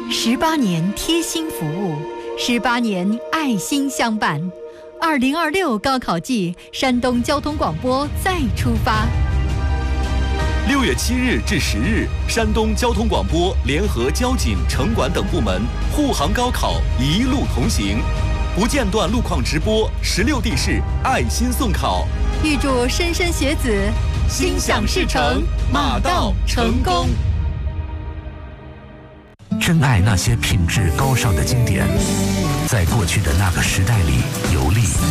18年贴心服务，18年爱心相伴。2026高考季，山东交通广播再出发。 6月7日至10日，山东交通广播联合交警、城管等部门护航高考，一路同行，不间断路况直播，16地市爱心送考。 预祝莘莘学子心想事成，马到成功。 珍爱那些品质高尚的经典，在过去的那个时代里游历。